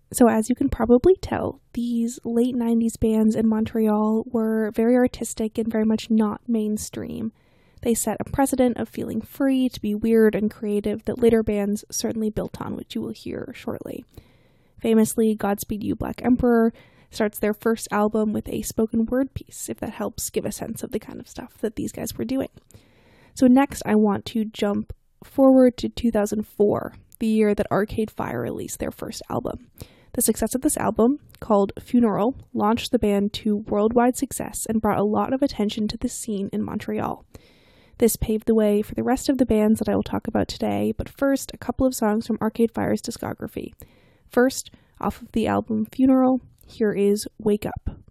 So as you can probably tell, these late 90s bands in Montreal were very artistic and very much not mainstream. They set a precedent of feeling free to be weird and creative that later bands certainly built on, which you will hear shortly. Famously, Godspeed You! Black Emperor starts their first album with a spoken word piece, if that helps give a sense of the kind of stuff that these guys were doing. So next I want to jump forward to 2004, the year that Arcade Fire released their first album. The success of this album, called Funeral, launched the band to worldwide success and brought a lot of attention to the scene in Montreal. This paved the way for the rest of the bands that I will talk about today, but first, a couple of songs from Arcade Fire's discography. First, off of the album Funeral, here is Wake Up.